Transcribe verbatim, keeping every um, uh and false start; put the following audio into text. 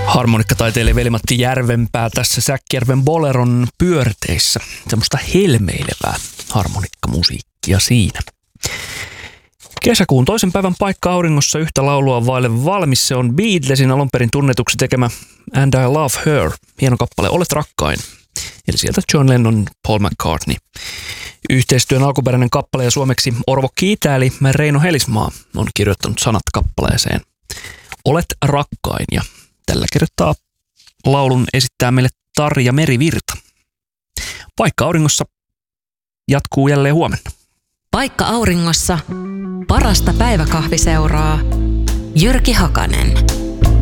Harmonikkataiteilija Veli-Matti Järvenpää tässä Säkkijärven Boleron pyörteissä. Semmoista helmeilevää harmonikkamusiikkia siinä. Kesäkuun toisen päivän paikka auringossa yhtä laulua vaille valmis. Se on Beatlesin alun perin tunnetuksi tekemä And I Love Her. Hieno kappale, Olet rakkain. Eli sieltä John Lennon, Paul McCartney. Yhteistyön alkuperäinen kappale ja suomeksi Orvo Kiitä eli Reino Helismaa on kirjoittanut sanat kappaleeseen. Olet rakkain, ja tällä kertaa laulun esittää meille Tarja Merivirta. Paikka auringossa jatkuu jälleen huomenna. Paikka auringossa. Parasta päiväkahviseuraa. Jyrki Hakanen.